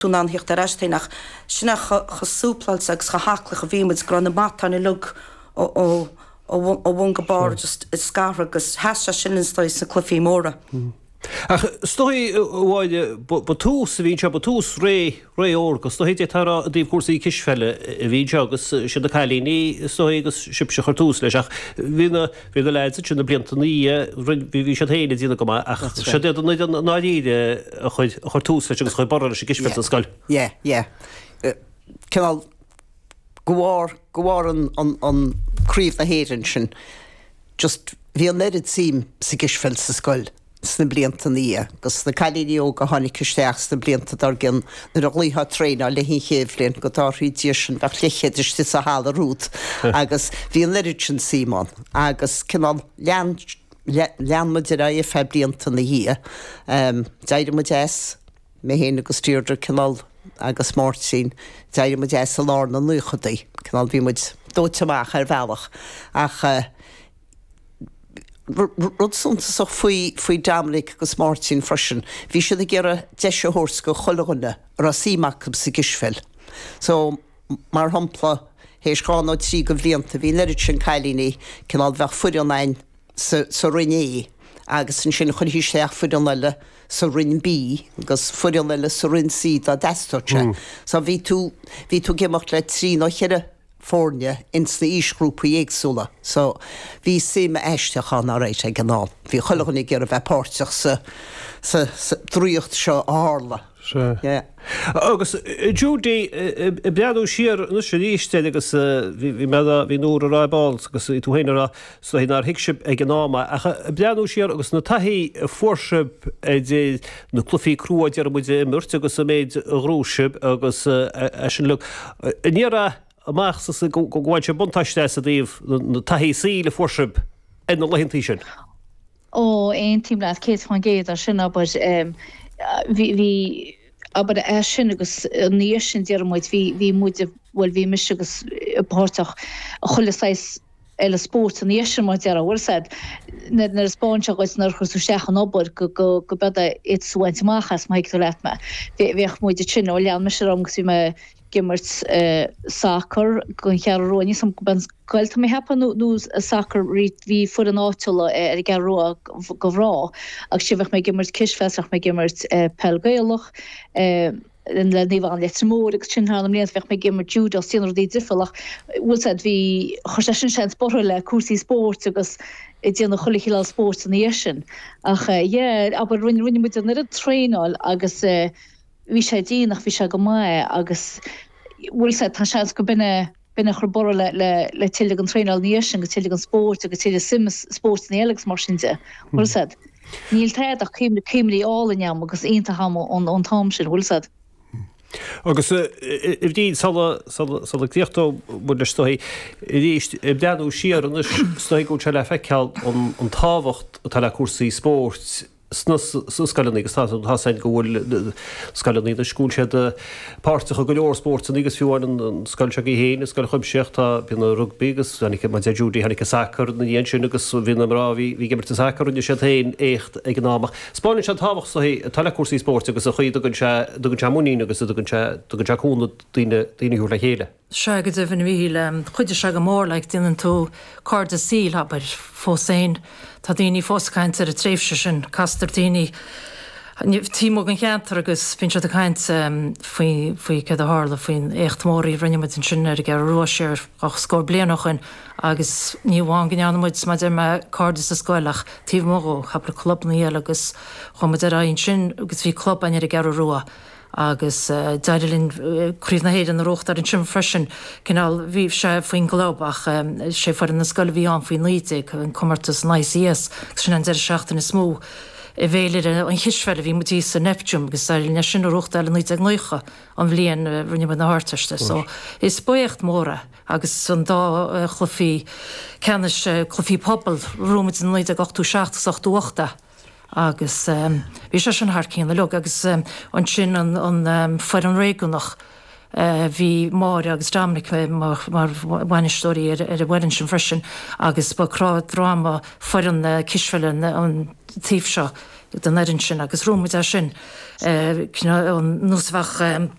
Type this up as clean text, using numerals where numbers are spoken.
Tún an hiocht arrestéach sinna chasúplail agus chahaclach a bhímid gran na matan I lug ó bhn go bar just is scarra agus heasta sinnanstáis na clufií móra. Ach, stoi bháide batús a bhín se batús ré orgus, stoi héidir tar a dtíobh cuasaí Kisfelle a bhín se agus se de cailíní stoi agus sibse chartús leis ach bhí a leid sin na blianta ní bhí se héine dína go ach se dé an náíide a chartús leis agus chuid bar leis Kisfelle a scail. Yeah. Cinál gohar an críomh na héireann sin just bhí an leirid sim sa Kisfelle sa scail. Sna blianta ní, gus na cailíní ó go tháinig isteach sna blianta dar gin na roglaíthe tréna le hí chéhlíonn go táthí díosin bheith lechéidir tí sa hála rút agus bhí an leirid sin síán agus cinál lean muidir a fe blianta na hí deidir mu déas mé héana agus tíirdra cinál agus mórt sin deidir mu déas a lá na nuchadaí cinál bhí muid dóiteach ar bhealach ach rud suntasach faoi Damlaigh agus Martin freisin, bhí siad a ggéire deise hors go cholaganna ar a símacham sa Kisfelle. So mar hampla héiscáin ó trí go bhblianta bhí leirid sin cailíní cinál bheith fuidirnain sa rinné agus sin sin chun híisteach fuidirnaile sa rin bí agus fuidirnaile sa rin síd a deistóte. So bhí tú géimeach le trí nó chéire fórne ins na ísgrúpa éagsúla. So bhí sim eisteachán á réit ag gná. Bhí cholagannig gur a bheith páirteach sa dríocht seo ála. Agus Judy beadú siar nu sé ríiste agus bhí nóra rábáil agus tú héanaar so hínar hiicseib ag gnáma a beadú siar agus na taí fórsib na clufií cruúidir muide murte agus a méid rúsib agus sin lu. Níra amach sa gohhaid se buntáiste a díomh na taí sí le fórsib in na leintí sin. Ein tím leat céit chuin géad ar sin aber hí aber sin agus níos sin dearmid hí muide bhfuil hí mis agus páirteach a chulasais eile sport an níos sin mar dear bhfuil said na spáinse agus nar chusú seachan obair go beda éitsúhaint machas ma hiicú leit me. Bhíoch muide sin ó lean me ram gus me gimmert soccer gon chearróní som ben goilta mé hepa nús a soccer rit hí fu an átula ar garró go bhrá ag sibh mé gimmert Kisfellach mé gimmert pelgéalach in le níomh an leitmór agus sin hálam léad bheith mé gimmert judo sínar dí difalach bhfuil said hí chu sin sport le cuasí sport agus déanana cholichéile sport an éisisin ach aber rinne mu an a tréáil agus hí sé díanach hí se go mai agus bhfuil sé tá seans go binne chubor le tiile an tréáil níos go tiile an sport agus tiile simas sport na eilegus mar sinnte. Bhfuil said níl tead ach céimlí álainneam agus onanta hama an tám sin bhfuil said. Agus if dín sala tíochtó bud le stoí ríist deanú siar an stoí go se le feiceáil an táhacht tá le cuasaí sport scailní agus tá sein gohfuil scailní na scúilse de páirteach go leorsport an agus fiúáin an scailse í héine scail chuimseocht tá bína rugbígus hanig man Judy hanig sacr na dhéon sin agus bhína rá hí gimmert a sacr sé héin écht ag gnáach. Spáin se táhacht tá le cuasaí sport agus a chuí dogann se muí agus dogann seúna daoineú le chéile. Se go dtíhann bhíle chuidir se go mór le duan tú card a síl habair fósain tá daoine fóscaint ar a tréifse sin castar daoine tímó an cheantar agus bín se a chaint faoi ce a hála faoin échtmóí rinneid an sin ar a gar roiséir ach scór blianachin agus níomháin gneanmuid ma d me cardas a scoilech tíh mógó chapla club na héile agus chumad ar aon sin agus bhí club an ar a gar roa. Agus daidirlinn críomh na héad an rocht ar an sin freisin cinál bhíh sé faoin globach sé far na scoil bhí an faoin lítig an cumartas naíos sin an 16 na smó I bhéidir an hisfeile bhí mutí sa Neptune agus ne sin rocht eile nuid ag nucha an bblion rinne na háirteiste. So is buocht móra agus san dá chlufií cenis chlufií pobl rúmid an nuid ag 8-8 agus bhí sé sin thcíanna le agus an sin an fuir an réigunach bhí máir agus Dominic mar bhainistóí ar a bhhainn sin freisin agus ba crá drama fuir an Kisfelle an tíh seo den erin sin agus rúmid sin núsfach